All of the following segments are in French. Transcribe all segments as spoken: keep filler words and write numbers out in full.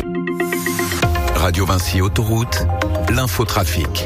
Radio Vinci Autoroute, l'infotrafic.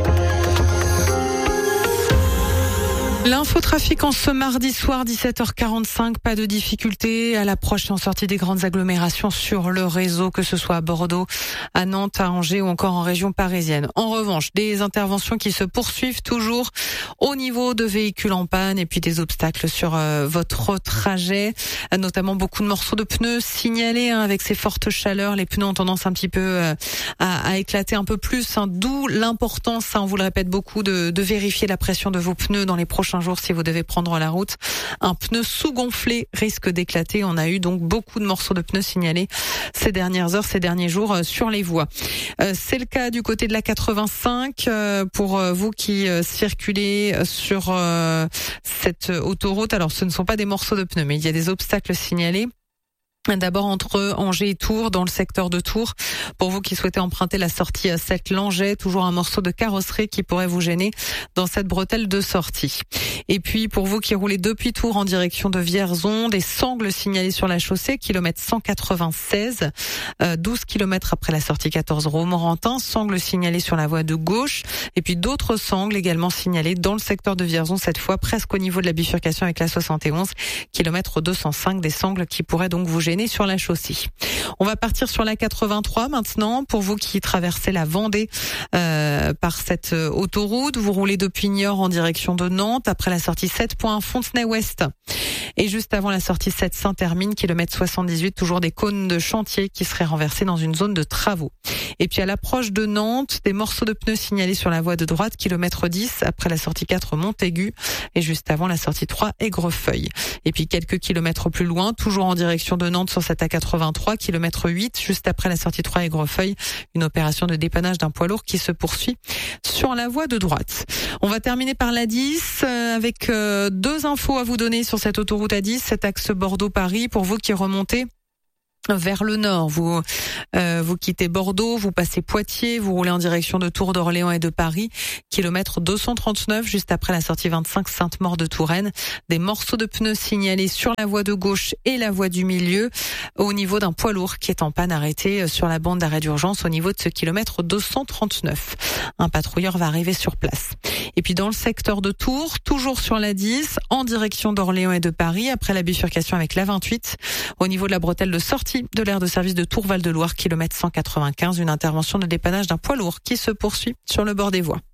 L'infotrafic en ce mardi soir, dix-sept heures quarante-cinq, pas de difficulté à l'approche et en sortie des grandes agglomérations sur le réseau, que ce soit à Bordeaux, à Nantes, à Angers ou encore en région parisienne. En revanche, des interventions qui se poursuivent toujours au niveau de véhicules en panne et puis des obstacles sur euh, votre trajet, notamment beaucoup de morceaux de pneus signalés hein, avec ces fortes chaleurs. Les pneus ont tendance un petit peu euh, à, à éclater un peu plus, hein, d'où l'importance, hein, on vous le répète beaucoup, de, de vérifier la pression de vos pneus dans les prochains jours si vous devez prendre la route. Un pneu sous-gonflé risque d'éclater. On a eu donc beaucoup de morceaux de pneus signalés ces dernières heures, ces derniers jours euh, sur les voies. Euh, c'est le cas du côté de la quatre-vingt-cinq euh, pour euh, vous qui euh, circulez sur euh, cette autoroute. Alors ce ne sont pas des morceaux de pneus, mais il y a des obstacles signalés. D'abord entre Angers et Tours, dans le secteur de Tours. Pour vous qui souhaitez emprunter la sortie à sept Langeais, toujours un morceau de carrosserie qui pourrait vous gêner dans cette bretelle de sortie. Et puis pour vous qui roulez depuis Tours en direction de Vierzon, des sangles signalées sur la chaussée, kilomètre cent quatre-vingt-seize, euh, douze kilomètres après la sortie quatorze Romorantin, sangles signalées sur la voie de gauche, et puis d'autres sangles également signalées dans le secteur de Vierzon, cette fois presque au niveau de la bifurcation avec la soixante et onze, kilomètre deux cent cinq, des sangles qui pourraient donc vous gêner sur la chaussée. On va partir sur la quatre-vingt-trois maintenant. Pour vous qui traversez la Vendée euh, par cette autoroute, vous roulez depuis Niort en direction de Nantes après la sortie sept point Fontenay-Ouest. Et juste avant la sortie sept Saint-Hermine, kilomètre soixante-dix-huit, toujours des cônes de chantier qui seraient renversés dans une zone de travaux. Et puis à l'approche de Nantes, des morceaux de pneus signalés sur la voie de droite, kilomètre dix, après la sortie quatre Montaigu, et juste avant la sortie trois Aigrefeuille. Et puis quelques kilomètres plus loin, toujours en direction de Nantes sur cette A quatre-vingt-trois, kilomètre huit, juste après la sortie trois Aigrefeuille, une opération de dépannage d'un poids lourd qui se poursuit sur la voie de droite. On va terminer par l'A dix euh, avec euh, deux infos à vous donner sur cette autoroute A dix, cet axe Bordeaux-Paris, pour vous qui remontez vers le nord. Vous euh, vous quittez Bordeaux, vous passez Poitiers, vous roulez en direction de Tours d'Orléans et de Paris, kilomètre deux cent trente-neuf, juste après la sortie vingt-cinq Sainte-Maure de Touraine. Des morceaux de pneus signalés sur la voie de gauche et la voie du milieu au niveau d'un poids lourd qui est en panne, arrêté sur la bande d'arrêt d'urgence au niveau de ce kilomètre deux cent trente-neuf. Un patrouilleur va arriver sur place. Et puis dans le secteur de Tours, toujours sur l'A dix, en direction d'Orléans et de Paris, après la bifurcation avec l'A vingt-huit, au niveau de la bretelle de sortie de l'aire de service de Tours-Val-de-Loire, kilomètre cent quatre-vingt-quinze, une intervention de dépannage d'un poids lourd qui se poursuit sur le bord des voies.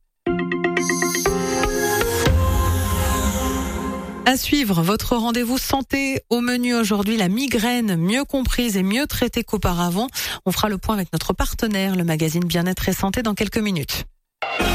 À suivre, votre rendez-vous santé au menu aujourd'hui, la migraine mieux comprise et mieux traitée qu'auparavant. On fera le point avec notre partenaire, le magazine Bien-être et Santé, dans quelques minutes.